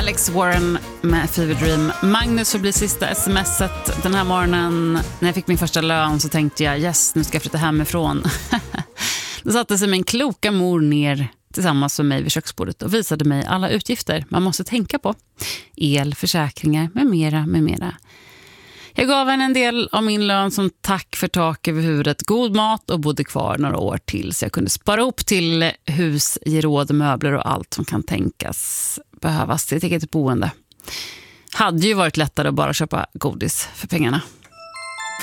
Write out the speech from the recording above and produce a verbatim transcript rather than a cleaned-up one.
Alex Warren med Fever Dream. Magnus får bli sista smset den här morgonen. När jag fick min första lön så tänkte jag, yes, nu ska jag flytta hemifrån. Då satte sig min kloka mor ner tillsammans med mig vid köksbordet och visade mig alla utgifter man måste tänka på. El, försäkringar med mera, med mera. Jag gav henne en del av min lön som tack för tak över huvudet, god mat och bodde kvar några år till så jag kunde spara upp till hus, geråd, möbler och allt som kan tänkas behövas till ett eget boende. Hade ju varit lättare att bara köpa godis för pengarna.